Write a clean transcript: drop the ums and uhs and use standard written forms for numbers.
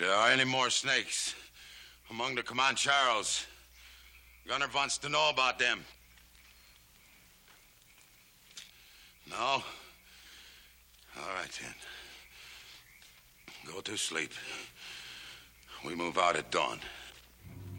there are any more snakes among the Comancheros, Gunner wants to know about them. No? All right, then. Go to sleep. We move out at dawn.